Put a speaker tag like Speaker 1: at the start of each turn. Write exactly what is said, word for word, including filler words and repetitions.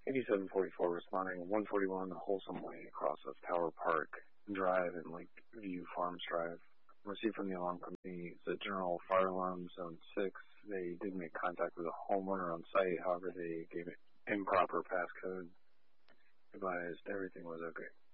Speaker 1: eighty-seven forty-four responding, one forty-one Wholesome Way across of Tower Park Drive and Lakeview Farms Drive. Received from the alarm company the general fire alarm zone six. They did make contact with a homeowner on site, however they gave it improper passcode. Advised everything was okay.